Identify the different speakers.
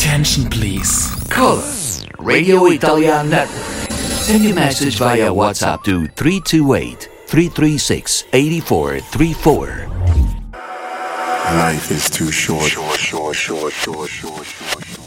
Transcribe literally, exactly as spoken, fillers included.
Speaker 1: Attention please.
Speaker 2: Call us, Radio Italian Network. Send your message via WhatsApp to three two eight, three three six, eight four three four.
Speaker 3: Life is too short, short, short, short, short, short, short, short.